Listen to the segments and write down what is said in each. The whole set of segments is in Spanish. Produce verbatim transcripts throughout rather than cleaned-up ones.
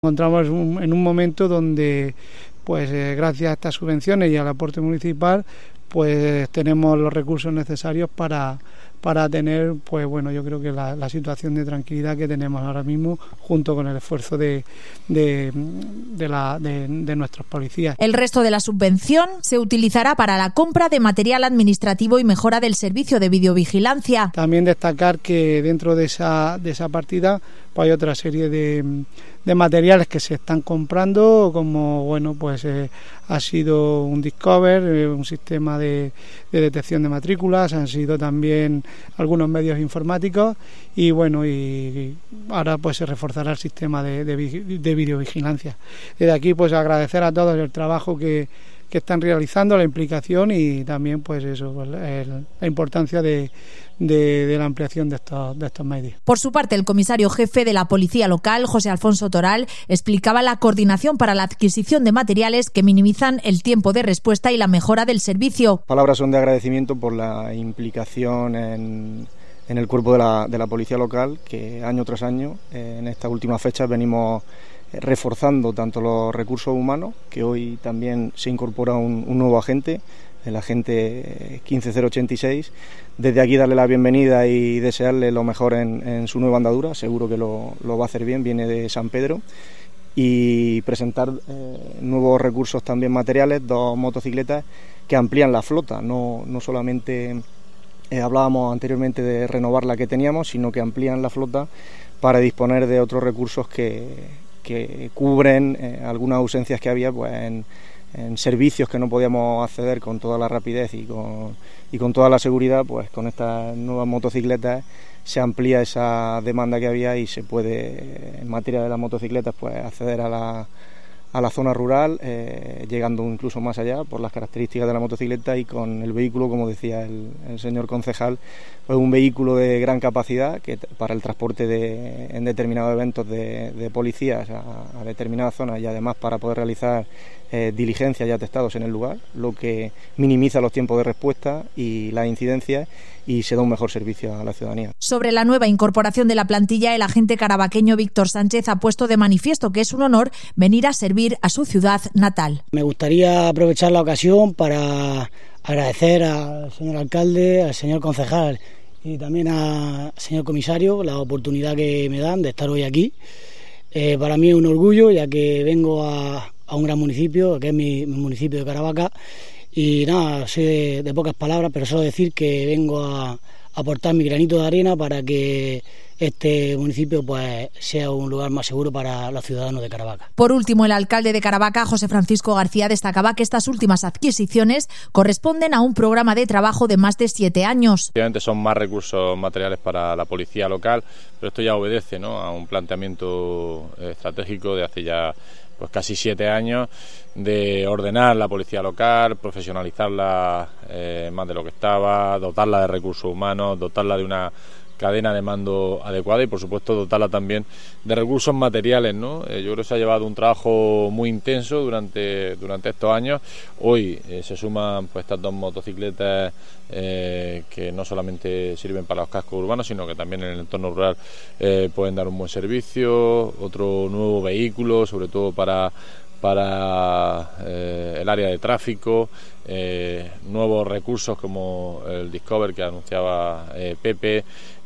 Encontramos en un momento donde, pues eh, gracias a estas subvenciones y al aporte municipal, pues tenemos los recursos necesarios para, para tener, pues bueno, yo creo que la, la situación de tranquilidad que tenemos ahora mismo, junto con el esfuerzo de, de, de, la, de, de nuestros policías. El resto de la subvención se utilizará para la compra de material administrativo y mejora del servicio de videovigilancia. También destacar que dentro de esa, de esa partida pues hay otra serie de, de materiales que se están comprando, como bueno pues eh, ha sido un Discover, eh, un sistema de, de detección de matrículas, han sido también algunos medios informáticos y bueno y ahora pues se reforzará el sistema de, de, de videovigilancia. Desde aquí pues agradecer a todos el trabajo que que están realizando, la implicación y también pues eso, el, la importancia de, de, de la ampliación de estos, de estos medios. Por su parte, el comisario jefe de la Policía Local, José Alfonso Toral, explicaba la coordinación para la adquisición de materiales que minimizan el tiempo de respuesta y la mejora del servicio. Palabras son de agradecimiento por la implicación en, en el cuerpo de la, de la Policía Local, que año tras año, eh, en estas últimas fechas venimos reforzando tanto los recursos humanos, que hoy también se incorpora un, un nuevo agente, el agente quince cero ochenta y seis. Desde aquí darle la bienvenida y desearle lo mejor en, en su nueva andadura, seguro que lo, lo va a hacer bien, viene de San Pedro, y presentar eh, nuevos recursos también materiales, dos motocicletas que amplían la flota, no, no solamente eh, hablábamos anteriormente de renovar la que teníamos, sino que amplían la flota para disponer de otros recursos que que cubren eh, algunas ausencias que había pues en, en servicios que no podíamos acceder con toda la rapidez y con, y con toda la seguridad. Pues con estas nuevas motocicletas se amplía esa demanda que había y se puede, en materia de las motocicletas, pues acceder a la, a la zona rural, eh, llegando incluso más allá por las características de la motocicleta, y con el vehículo, como decía el, el señor concejal, pues un vehículo de gran capacidad que para el transporte de, en determinados eventos de, de policías a, a determinadas zonas, y además para poder realizar eh, diligencias y atestados en el lugar, lo que minimiza los tiempos de respuesta y las incidencias y se da un mejor servicio a la ciudadanía. Sobre la nueva incorporación de la plantilla, el agente carabaqueño Víctor Sánchez ha puesto de manifiesto que es un honor venir a servir a su ciudad natal. Me gustaría aprovechar la ocasión para agradecer al señor alcalde, al señor concejal y también al señor comisario la oportunidad que me dan de estar hoy aquí. Eh, para mí es un orgullo, ya que vengo a, a un gran municipio, que es mi, mi municipio de Caravaca. Y nada, soy de, de pocas palabras, pero solo decir que vengo a, a aportar mi granito de arena para que este municipio pues sea un lugar más seguro para los ciudadanos de Caravaca. Por último, el alcalde de Caravaca, José Francisco García, destacaba que estas últimas adquisiciones corresponden a un programa de trabajo de más de siete años. Obviamente son más recursos materiales para la policía local, pero esto ya obedece, ¿no?, a un planteamiento estratégico de hace ya pues casi siete años, de ordenar la policía local, profesionalizarla eh, más de lo que estaba, dotarla de recursos humanos, dotarla de una cadena de mando adecuada y por supuesto dotarla también de recursos materiales, ¿no? Eh, yo creo que se ha llevado un trabajo muy intenso durante, durante estos años. Hoy eh, se suman pues estas dos motocicletas eh, que no solamente sirven para los cascos urbanos, sino que también en el entorno rural eh, pueden dar un buen servicio. Otro nuevo vehículo, sobre todo para para eh, el área de tráfico, eh, nuevos recursos como el Discover que anunciaba eh, Pepe,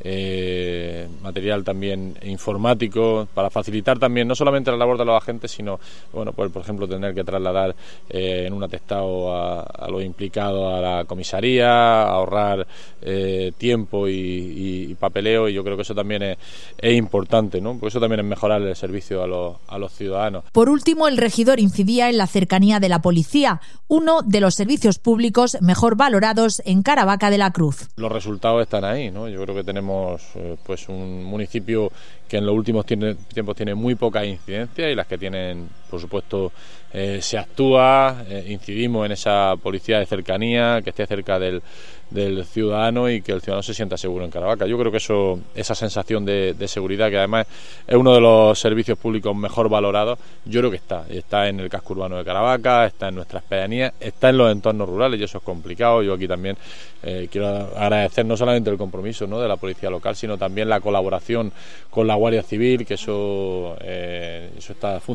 eh, material también informático para facilitar también no solamente la labor de los agentes, sino bueno, pues por ejemplo tener que trasladar eh, en un atestado a, a los implicados a la comisaría, ahorrar eh, tiempo y, y, y papeleo, y yo creo que eso también es, es importante, ¿no? Porque eso también es mejorar el servicio a los, a los ciudadanos. Por último, el regidor incidía en la cercanía de la policía, uno de los servicios públicos mejor valorados en Caravaca de la Cruz. Los resultados están ahí, ¿no? Yo creo que tenemos eh, pues un municipio que en los últimos tiene, tiempos tiene muy poca incidencia, y las que tienen pues por supuesto eh, se actúa, eh, incidimos en esa policía de cercanía, que esté cerca del, del ciudadano y que el ciudadano se sienta seguro en Caravaca. Yo creo que eso, esa sensación de, de seguridad, que además es uno de los servicios públicos mejor valorados, yo creo que está, está en el casco urbano de Caravaca, está en nuestras pedanías, está en los entornos rurales, y eso es complicado. Yo aquí también eh, quiero agradecer no solamente el compromiso, ¿no?, de la policía local, sino también la colaboración con la Guardia Civil, que eso, eh, eso está funcionando.